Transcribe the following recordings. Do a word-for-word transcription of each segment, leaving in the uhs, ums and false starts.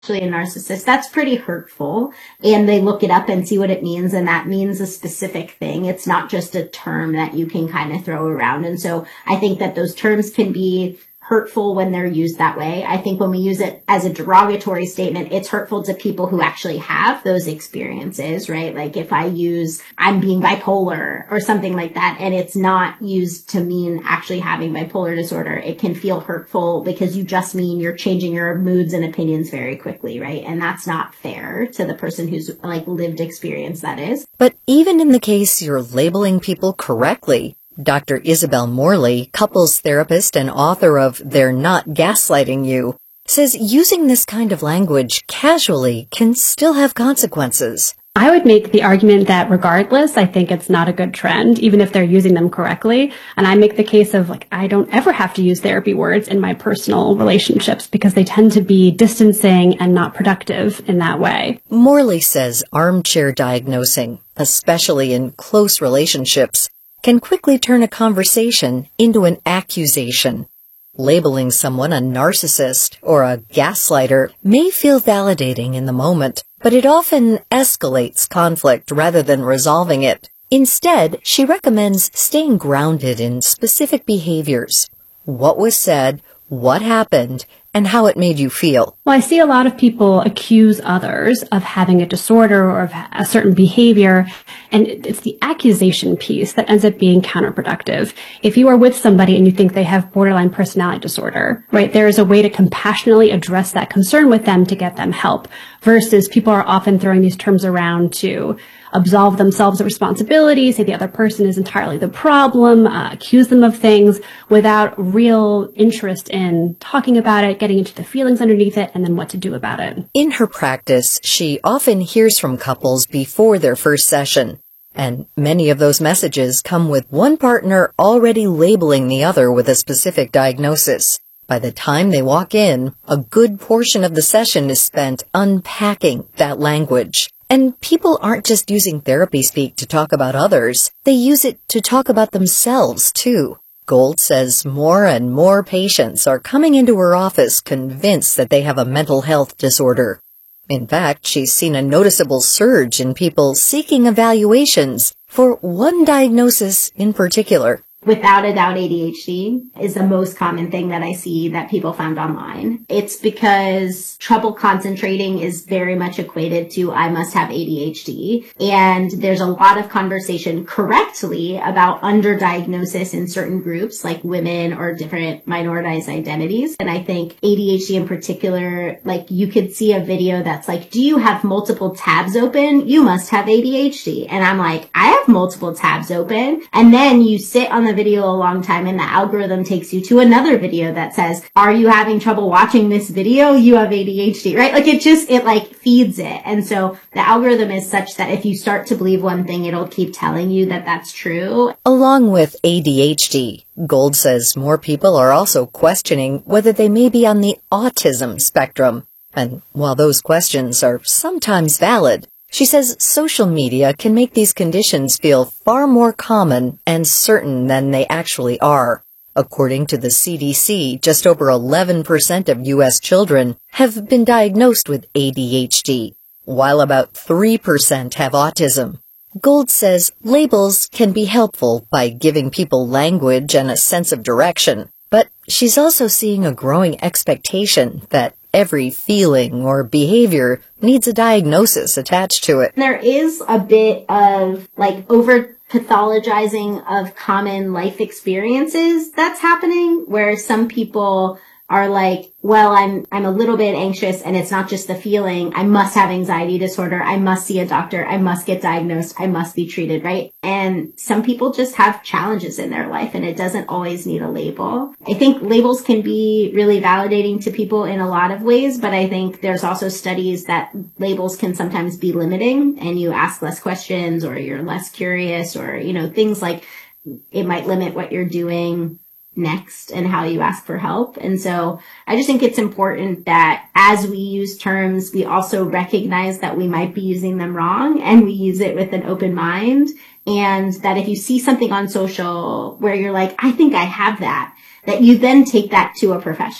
actually a narcissist, that's pretty hurtful. And they look it up and see what it means. And that means a specific thing. It's not just a term that you can kind of throw around. And so I think that those terms can be hurtful when they're used that way. I think when we use it as a derogatory statement, it's hurtful to people who actually have those experiences, right? Like if I use, I'm being bipolar or something like that, and it's not used to mean actually having bipolar disorder, it can feel hurtful because you just mean you're changing your moods and opinions very quickly, right? And that's not fair to the person who's like lived experience that is. But even in the case you're labeling people correctly, Doctor Isabel Morley, couples therapist and author of They're Not Gaslighting You, says using this kind of language casually can still have consequences. I would make the argument that regardless, I think it's not a good trend, even if they're using them correctly. And I make the case of like, I don't ever have to use therapy words in my personal relationships because they tend to be distancing and not productive in that way. Morley says armchair diagnosing, especially in close relationships, can quickly turn a conversation into an accusation. Labeling someone a narcissist or a gaslighter may feel validating in the moment, but it often escalates conflict rather than resolving it. Instead, she recommends staying grounded in specific behaviors. What was said, what happened, and how it made you feel. Well, I see a lot of people accuse others of having a disorder or of a certain behavior, and it's the accusation piece that ends up being counterproductive. If you are with somebody and you think they have borderline personality disorder, right, there is a way to compassionately address that concern with them to get them help, versus people are often throwing these terms around to absolve themselves of responsibility, say the other person is entirely the problem, uh, accuse them of things without real interest in talking about it, getting into the feelings underneath it, and then what to do about it. In her practice, she often hears from couples before their first session, and many of those messages come with one partner already labeling the other with a specific diagnosis. By the time they walk in, a good portion of the session is spent unpacking that language. And people aren't just using therapy speak to talk about others. They use it to talk about themselves, too. Gold says more and more patients are coming into her office convinced that they have a mental health disorder. In fact, she's seen a noticeable surge in people seeking evaluations for one diagnosis in particular. Without a doubt, A D H D is the most common thing that I see that people found online. It's because trouble concentrating is very much equated to I must have A D H D. And there's a lot of conversation correctly about underdiagnosis in certain groups like women or different minoritized identities. And I think A D H D in particular, like you could see a video that's like, do you have multiple tabs open? You must have A D H D. And I'm like, I have multiple tabs open. And then you sit on the video a long time and the algorithm takes you to another video that says, are you having trouble watching this video? You have A D H D, right? Like it just, it like feeds it. And so the algorithm is such that if you start to believe one thing, it'll keep telling you that that's true. Along with A D H D, Gold says more people are also questioning whether they may be on the autism spectrum. And while those questions are sometimes valid, she says social media can make these conditions feel far more common and certain than they actually are. According to the C D C, just over eleven percent of U S children have been diagnosed with A D H D, while about three percent have autism. Gold says labels can be helpful by giving people language and a sense of direction, but she's also seeing a growing expectation that every feeling or behavior needs a diagnosis attached to it. There is a bit of like over pathologizing of common life experiences that's happening where some people are like, well, I'm, I'm a little bit anxious and it's not just the feeling. I must have anxiety disorder. I must see a doctor. I must get diagnosed. I must be treated, right? And some people just have challenges in their life and it doesn't always need a label. I think labels can be really validating to people in a lot of ways, but I think there's also studies that labels can sometimes be limiting and you ask less questions or you're less curious or, you know, things like it might limit what you're doing next and how you ask for help. And so I just think it's important that as we use terms, we also recognize that we might be using them wrong and we use it with an open mind. And that if you see something on social where you're like, I think I have that, that you then take that to a professional.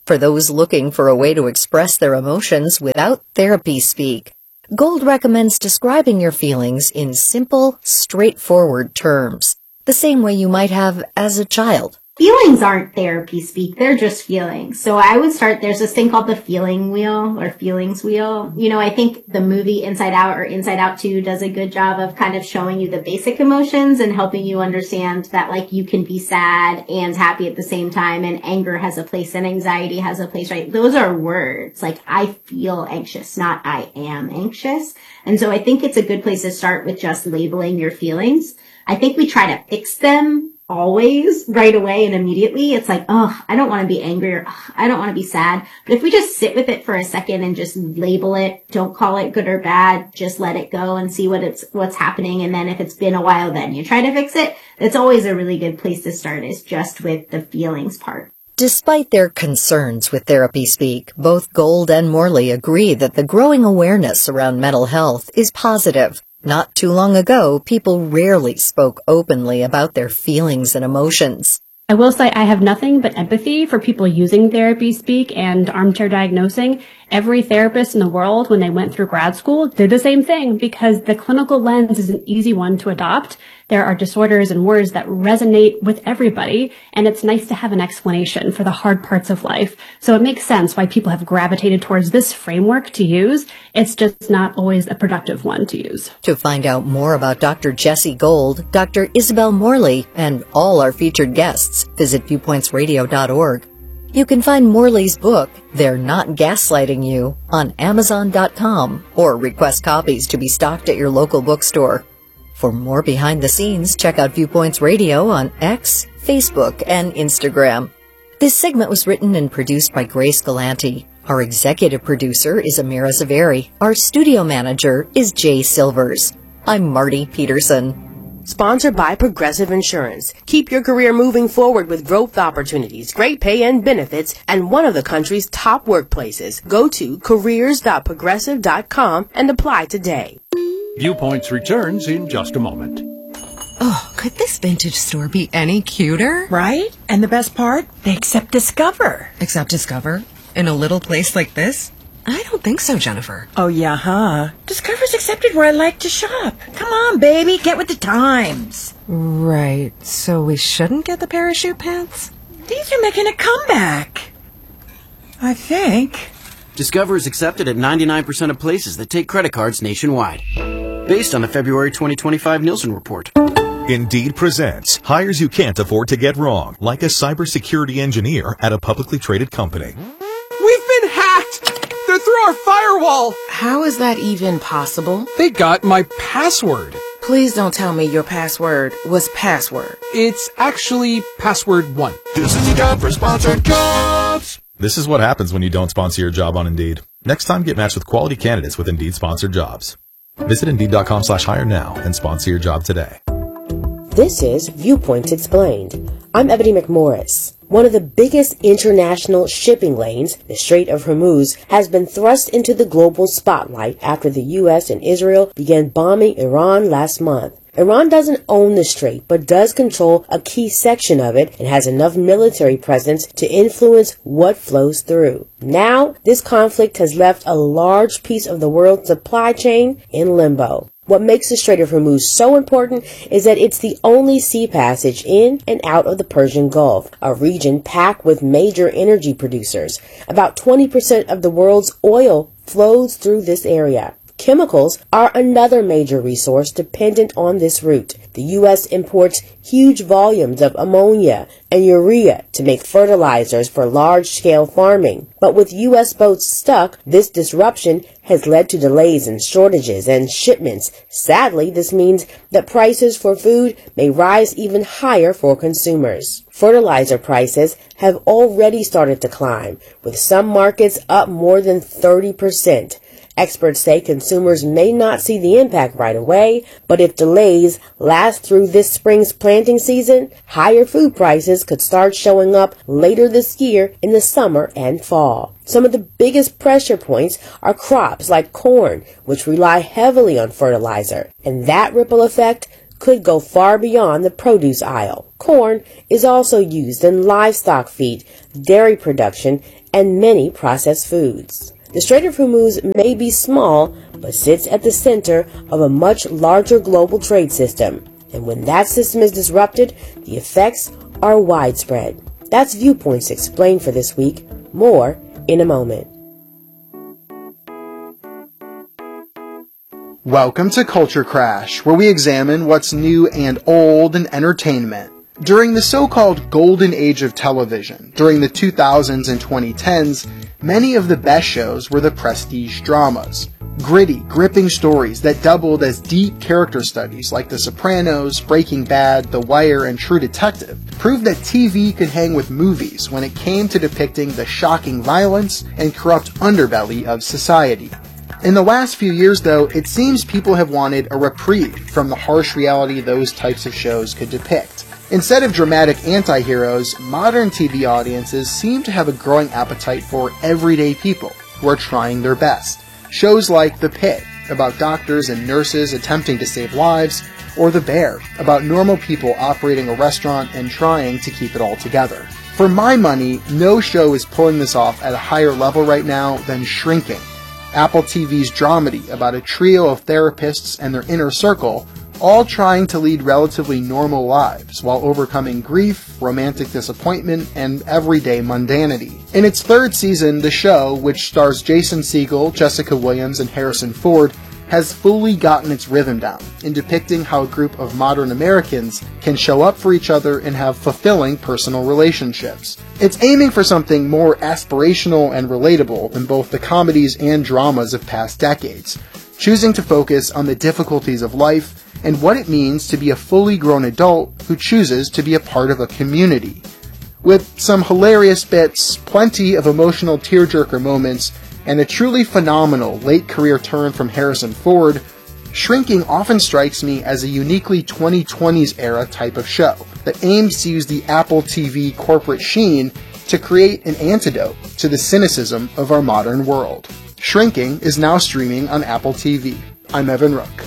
For those looking for a way to express their emotions without therapy speak, Gold recommends describing your feelings in simple, straightforward terms, the same way you might have as a child. Feelings aren't therapy speak, they're just feelings. So I would start, there's this thing called the feeling wheel or feelings wheel. You know, I think the movie Inside Out or Inside Out two does a good job of kind of showing you the basic emotions and helping you understand that like you can be sad and happy at the same time, and anger has a place and anxiety has a place, right? Those are words. Like I feel anxious, not I am anxious. And so I think it's a good place to start with just labeling your feelings. I think we try to fix them always right away and immediately. It's like, oh, I don't want to be angry or oh, I don't want to be sad. But if we just sit with it for a second and just label it, don't call it good or bad, just let it go and see what it's, what's happening. And then if it's been a while, then you try to fix it. It's always a really good place to start, is just with the feelings part. Despite their concerns with therapy speak, both Gold and Morley agree that the growing awareness around mental health is positive. Not too long ago, people rarely spoke openly about their feelings and emotions. I will say I have nothing but empathy for people using therapy speak and armchair diagnosing. Every therapist in the world, when they went through grad school, did the same thing because the clinical lens is an easy one to adopt. There are disorders and words that resonate with everybody, and it's nice to have an explanation for the hard parts of life. So it makes sense why people have gravitated towards this framework to use. It's just not always a productive one to use. To find out more about Doctor Jessie Gold, Doctor Isabel Morley, and all our featured guests, visit viewpoints radio dot org. You can find Morley's book, They're Not Gaslighting You, on amazon dot com or request copies to be stocked at your local bookstore. For more behind the scenes, check out Viewpoints Radio on X, Facebook, and Instagram. This segment was written and produced by Grace Galanti. Our executive producer is Amira Zaveri. Our studio manager is Jay Silvers. I'm Marty Peterson. Sponsored by Progressive Insurance. Keep your career moving forward with growth opportunities, great pay and benefits, and one of the country's top workplaces. Go to careers dot progressive dot com and apply today. Viewpoints returns in just a moment. Oh, could this vintage store be any cuter? Right? And the best part? They accept Discover. Accept Discover? In a little place like this? I don't think so, Jennifer. Oh, yeah, huh? Discover's accepted where I like to shop. Come on, baby, get with the times. Right, so we shouldn't get the parachute pants? These are making a comeback. I think. Discover is accepted at ninety-nine percent of places that take credit cards nationwide. Based on the February twenty twenty-five Nielsen report. Indeed presents hires you can't afford to get wrong, like a cybersecurity engineer at a publicly traded company. We've been hacked! They're through our firewall! How is that even possible? They got my password. Please don't tell me your password was password. It's actually password one. This is the job for sponsored jobs. This is what happens when you don't sponsor your job on Indeed. Next time, get matched with quality candidates with Indeed sponsored jobs. Visit Indeed dot com slash hire now and sponsor your job today. This is Viewpoints Explained. I'm Ebony McMorris. One of the biggest international shipping lanes, the Strait of Hormuz, has been thrust into the global spotlight after the U S and Israel began bombing Iran last month. Iran doesn't own the strait, but does control a key section of it and has enough military presence to influence what flows through. Now, this conflict has left a large piece of the world's supply chain in limbo. What makes the Strait of Hormuz so important is that it's the only sea passage in and out of the Persian Gulf, a region packed with major energy producers. About twenty percent of the world's oil flows through this area. Chemicals are another major resource dependent on this route. The U S imports huge volumes of ammonia and urea to make fertilizers for large-scale farming. But with U S boats stuck, this disruption has led to delays in shortages and shipments. Sadly, this means that prices for food may rise even higher for consumers. Fertilizer prices have already started to climb, with some markets up more than thirty percent. Experts say consumers may not see the impact right away, but if delays last through this spring's planting season, higher food prices could start showing up later this year in the summer and fall. Some of the biggest pressure points are crops like corn, which rely heavily on fertilizer, and that ripple effect could go far beyond the produce aisle. Corn is also used in livestock feed, dairy production, and many processed foods. The Strait of Hormuz may be small, but sits at the center of a much larger global trade system. And when that system is disrupted, the effects are widespread. That's Viewpoints Explained for this week. More in a moment. Welcome to Culture Crash, where we examine what's new and old in entertainment. During the so-called golden age of television, during the two thousands and twenty tens, many of the best shows were the prestige dramas. Gritty, gripping stories that doubled as deep character studies like The Sopranos, Breaking Bad, The Wire, and True Detective proved that T V could hang with movies when it came to depicting the shocking violence and corrupt underbelly of society. In the last few years, though, it seems people have wanted a reprieve from the harsh reality those types of shows could depict. Instead of dramatic anti-heroes, modern T V audiences seem to have a growing appetite for everyday people who are trying their best. Shows like The Pit, about doctors and nurses attempting to save lives, or The Bear, about normal people operating a restaurant and trying to keep it all together. For my money, no show is pulling this off at a higher level right now than Shrinking, Apple T V's dramedy about a trio of therapists and their inner circle, all trying to lead relatively normal lives while overcoming grief, romantic disappointment, and everyday mundanity. In its third season, the show, which stars Jason Segel, Jessica Williams, and Harrison Ford, has fully gotten its rhythm down in depicting how a group of modern Americans can show up for each other and have fulfilling personal relationships. It's aiming for something more aspirational and relatable than both the comedies and dramas of past decades, choosing to focus on the difficulties of life and what it means to be a fully grown adult who chooses to be a part of a community. With some hilarious bits, plenty of emotional tearjerker moments, and a truly phenomenal late career turn from Harrison Ford, Shrinking often strikes me as a uniquely twenty twenties era type of show that aims to use the Apple T V corporate sheen to create an antidote to the cynicism of our modern world. Shrinking is now streaming on Apple T V. I'm Evan Rook.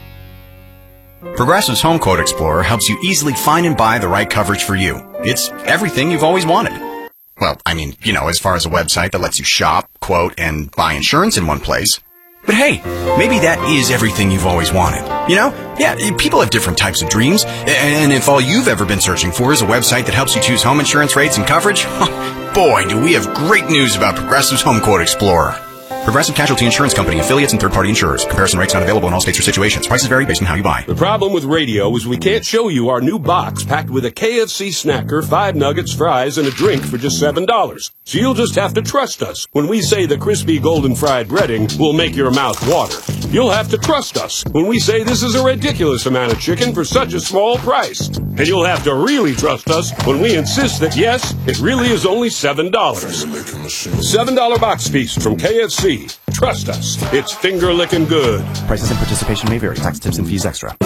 Progressive's Home Quote Explorer helps you easily find and buy the right coverage for you. It's everything you've always wanted. Well, I mean, you know, as far as a website that lets you shop, quote, and buy insurance in one place. But hey, maybe that is everything you've always wanted. You know? Yeah, people have different types of dreams. And if all you've ever been searching for is a website that helps you choose home insurance rates and coverage, boy, do we have great news about Progressive's Home Quote Explorer. Progressive Casualty Insurance Company, affiliates, and third-party insurers. Comparison rates not available in all states or situations. Prices vary based on how you buy. The problem with radio is we can't show you our new box packed with a K F C snacker, five nuggets, fries, and a drink for just seven dollars. So you'll just have to trust us when we say the crispy golden fried breading will make your mouth water. You'll have to trust us when we say this is a ridiculous amount of chicken for such a small price. And you'll have to really trust us when we insist that, yes, it really is only seven dollars. seven dollar box feast from K F C. Trust us, it's finger-licking good. Prices and participation may vary. Tax, tips, and fees extra.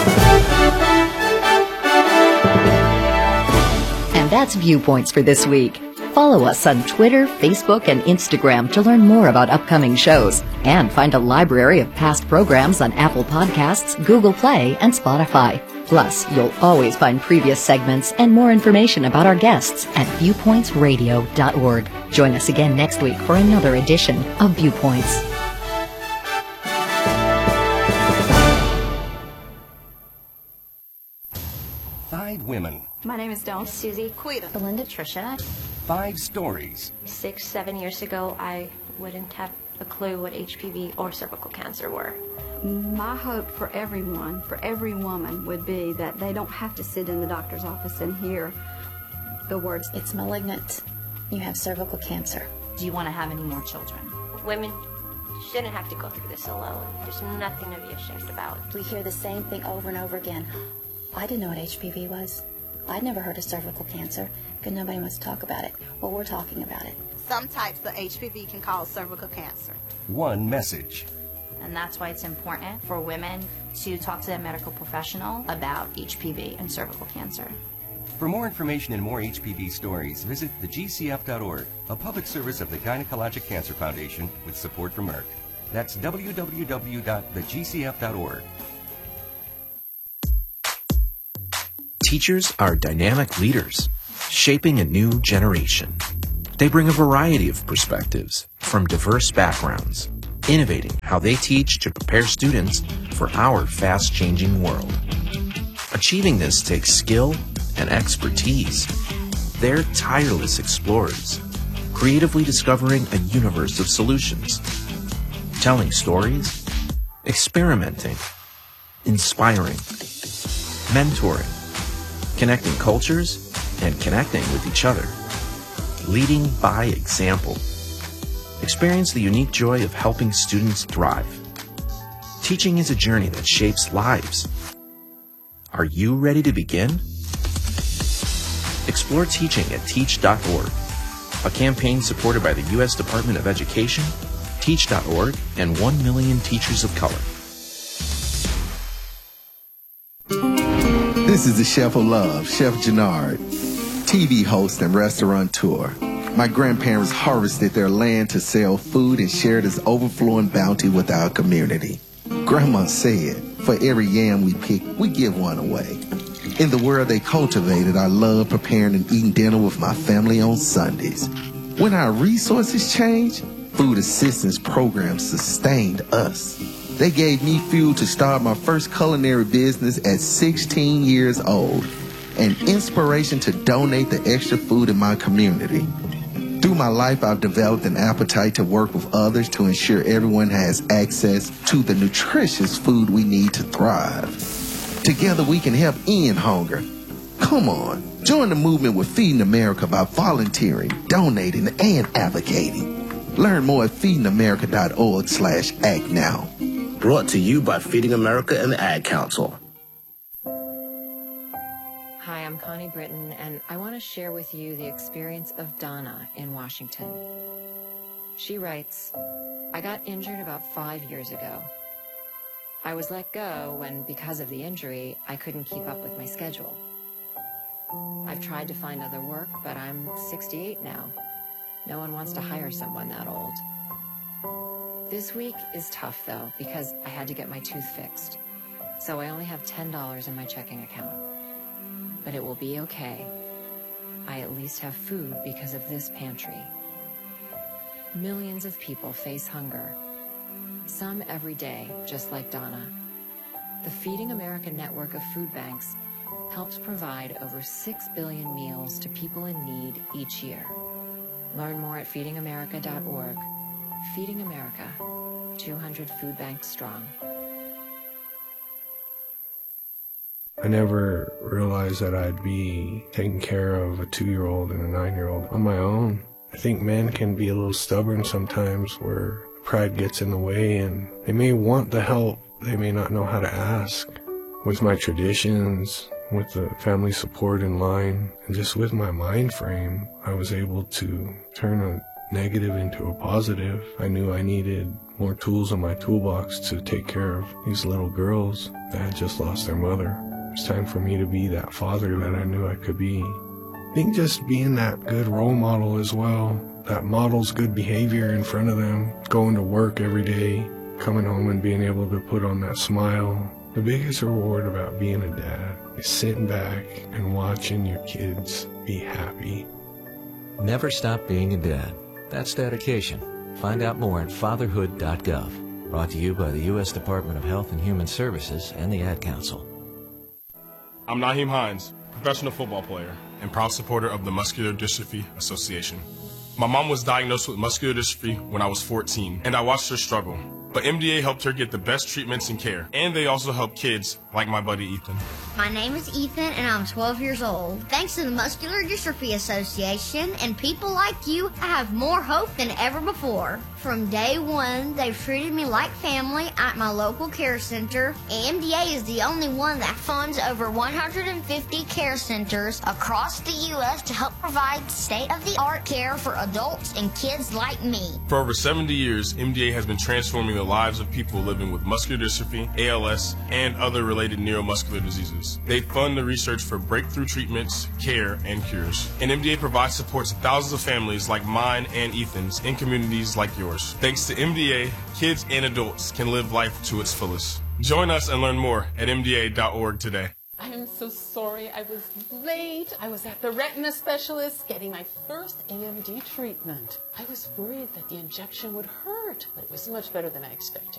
And that's Viewpoints for this week. Follow us on Twitter, Facebook, and Instagram to learn more about upcoming shows and find a library of past programs on Apple Podcasts, Google Play, and Spotify. Plus, you'll always find previous segments and more information about our guests at viewpoints radio dot org. Join us again next week for another edition of Viewpoints. Five women. My name is Dawn. Susie. Quita. Belinda. Trisha. Five stories. Six, seven years ago, I wouldn't have a clue what H P V or cervical cancer were. My hope for everyone, for every woman, would be that they don't have to sit in the doctor's office and hear the words, "It's malignant. You have cervical cancer. Do you want to have any more children?" Women shouldn't have to go through this alone. There's nothing to be ashamed about. We hear the same thing over and over again. I didn't know what H P V was. I'd never heard of cervical cancer because nobody wants to talk about it. Well, we're talking about it. Some types of H P V can cause cervical cancer. One message. And that's why it's important for women to talk to a medical professional about H P V and cervical cancer. For more information and more H P V stories, visit the G C F dot org, a public service of the Gynecologic Cancer Foundation with support from Merck. That's w w w dot the g c f dot org. Teachers are dynamic leaders, shaping a new generation. They bring a variety of perspectives from diverse backgrounds, innovating how they teach to prepare students for our fast-changing world. Achieving this takes skill and expertise. They're tireless explorers, creatively discovering a universe of solutions, telling stories, experimenting, inspiring, mentoring, connecting cultures, and connecting with each other. Leading by example. Experience the unique joy of helping students thrive. Teaching is a journey that shapes lives. Are you ready to begin? Explore teaching at teach dot org, a campaign supported by the U S Department of Education, teach dot org, and one million Teachers of Color. This is the Chef of Love, Chef Jannard, T V host and restaurateur. My grandparents harvested their land to sell food and share this overflowing bounty with our community. Grandma said, for every yam we pick, we give one away. In the world they cultivated, I love preparing and eating dinner with my family on Sundays. When our resources changed, food assistance programs sustained us. They gave me fuel to start my first culinary business at sixteen years old, and inspiration to donate the extra food in my community. Through my life, I've developed an appetite to work with others to ensure everyone has access to the nutritious food we need to thrive. Together we can help end hunger. Come on, join the movement with Feeding America by volunteering, donating, and advocating. Learn more at feeding america dot org slash act now. Brought to you by Feeding America and the Ad Council. Hi, I'm Connie Britton, and I want to share with you the experience of Donna in Washington. She writes, I got injured about five years ago. I was let go when, because of the injury, I couldn't keep up with my schedule. I've tried to find other work, but I'm sixty-eight now. No one wants to hire someone that old. This week is tough, though, because I had to get my tooth fixed. So I only have ten dollars in my checking account. But it will be okay. I at least have food because of this pantry. Millions of people face hunger. Some every day, just like Donna. The Feeding America network of food banks helps provide over six billion meals to people in need each year. Learn more at feeding america dot org. Feeding America, two hundred food banks strong. I never realized that I'd be taking care of a two-year-old and a nine-year-old on my own. I think men can be a little stubborn sometimes where pride gets in the way and they may want the help, they may not know how to ask. With my traditions, with the family support in line, and just with my mind frame, I was able to turn a negative into a positive. I knew I needed more tools in my toolbox to take care of these little girls that had just lost their mother. It's time for me to be that father that I knew I could be. I think just being that good role model as well, that models good behavior in front of them, going to work every day, coming home and being able to put on that smile. The biggest reward about being a dad is sitting back and watching your kids be happy. Never stop being a dad. That's dedication. Find out more at fatherhood dot gov. Brought to you by the U S Department of Health and Human Services and the Ad Council. I'm Naheem Hines, professional football player and proud supporter of the Muscular Dystrophy Association. My mom was diagnosed with muscular dystrophy when I was fourteen, and I watched her struggle. But M D A helped her get the best treatments and care, and they also help kids like my buddy Ethan. My name is Ethan, and I'm twelve years old. Thanks to the Muscular Dystrophy Association and people like you, I have more hope than ever before. From day one, they've treated me like family at my local care center. M D A is the only one that funds over one hundred fifty care centers across the U S to help provide state-of-the-art care for adults and kids like me. For over seventy years, M D A has been transforming the lives of people living with muscular dystrophy, A L S, and other related neuromuscular diseases. They fund the research for breakthrough treatments, care, and cures. And M D A provides support to thousands of families like mine and Ethan's in communities like yours. Thanks to M D A, kids and adults can live life to its fullest. Join us and learn more at M D A dot org today. I'm so sorry I was late. I was at the retina specialist getting my first A M D treatment. I was worried that the injection would hurt, but it was much better than I expected.